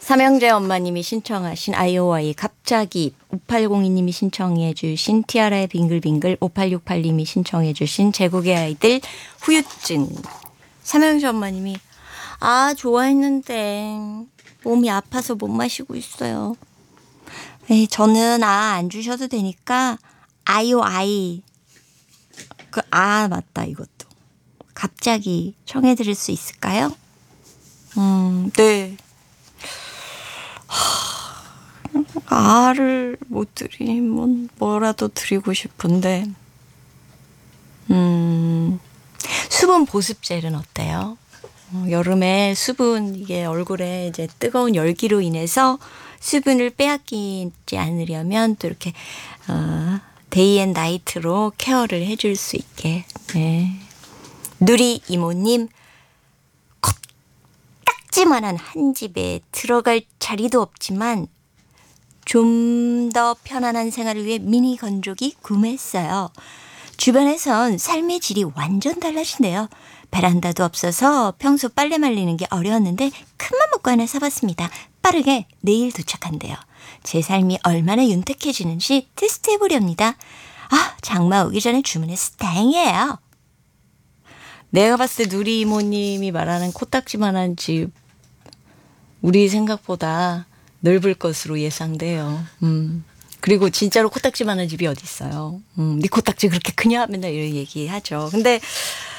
삼형제 엄마님이 신청하신 아이오아이 갑자기, 5802님이 신청해 주신 티아라의 빙글빙글, 5868님이 신청해 주신 제국의 아이들 후유증. 삼형제 엄마님이 좋아했는데 몸이 아파서 못 마시고 있어요. 에이, 저는 안 주셔도 되니까 아이오아이 맞다, 이것도 갑자기 청해 드릴 수 있을까요? 네. 알을 못 드리면 뭐라도 드리고 싶은데, 수분 보습젤은 어때요? 여름에 수분, 이게 얼굴에 이제 뜨거운 열기로 인해서 수분을 빼앗기지 않으려면 또 이렇게 데이 앤 나이트로 케어를 해줄 수 있게. 네. 누리 이모님, 코딱지만한 한 집에 들어갈 자리도 없지만 좀 더 편안한 생활을 위해 미니 건조기 구매했어요. 주변에선 삶의 질이 완전 달라진대요. 베란다도 없어서 평소 빨래 말리는 게 어려웠는데 큰맘 먹고 하나 사봤습니다. 빠르게 내일 도착한대요. 제 삶이 얼마나 윤택해지는지 테스트해보렵니다. 장마 오기 전에 주문해서 다행이에요. 내가 봤을 때 누리 이모님이 말하는 코딱지만한 집, 우리 생각보다 넓을 것으로 예상돼요. 그리고 진짜로 코딱지만한 집이 어디 있어요. 네 코딱지 그렇게 크냐? 맨날 이런 얘기하죠. 근데